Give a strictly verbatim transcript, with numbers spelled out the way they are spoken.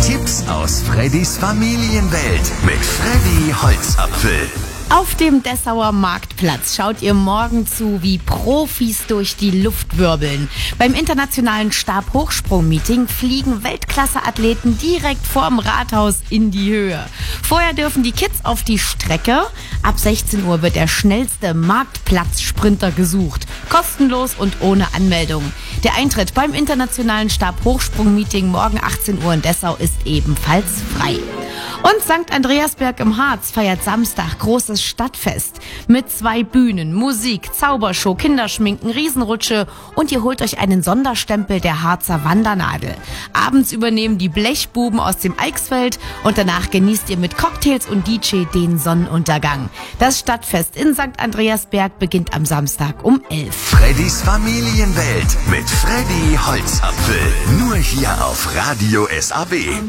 Tipps aus Freddys Familienwelt mit Freddy Holzapfel. Auf dem Dessauer Marktplatz schaut ihr morgen zu, wie Profis durch die Luft wirbeln. Beim internationalen Stabhochsprung-Meeting fliegen Weltklasse-Athleten direkt vorm Rathaus in die Höhe. Vorher dürfen die Kids auf die Strecke. Ab sechzehn Uhr wird der schnellste Marktplatz-Sprinter gesucht. Kostenlos und ohne Anmeldung. Der Eintritt beim internationalen Stabhochsprung-Meeting morgen achtzehn Uhr in Dessau ist ebenfalls frei. Und Sankt Andreasberg im Harz feiert Samstag großes Stadtfest mit zwei Bühnen, Musik, Zaubershow, Kinderschminken, Riesenrutsche und ihr holt euch einen Sonderstempel der Harzer Wandernadel. Abends übernehmen die Blechbuben aus dem Eichsfeld und danach genießt ihr mit Cocktails und D J den Sonnenuntergang. Das Stadtfest in Sankt Andreasberg beginnt am Samstag um elf. Freddys Familienwelt mit Freddy Holzapfel. Nur hier auf Radio S A B.